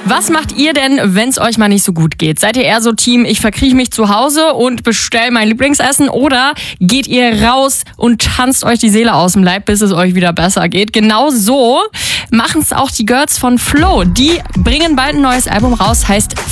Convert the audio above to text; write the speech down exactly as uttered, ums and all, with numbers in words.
Was macht ihr denn, wenn es euch mal nicht so gut geht? Seid ihr eher so Team, ich verkrieche mich zu Hause und bestell mein Lieblingsessen, oder geht ihr raus und tanzt euch die Seele aus dem Leib, bis es euch wieder besser geht? Genau so machen es auch die Girls von Flow. Die bringen bald ein neues Album raus, heißt